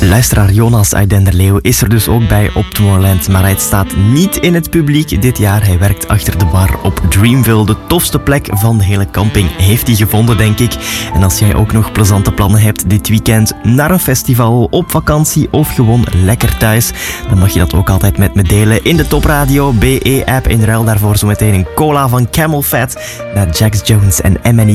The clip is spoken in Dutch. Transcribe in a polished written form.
Luisteraar Jonas uit Denderleeuw is er dus ook bij op Tomorrowland, maar hij staat niet in het publiek dit jaar. Hij werkt achter de bar op Dreamville, de tofste plek van de hele camping. Heeft hij gevonden, denk ik. En als jij ook nog plezante plannen hebt dit weekend naar een festival, op vakantie of gewoon lekker thuis, dan mag je dat ook altijd met me delen in de Top Radio BE-app. In ruil daarvoor zometeen een cola van Camel Fat naar Jax Jones en Emily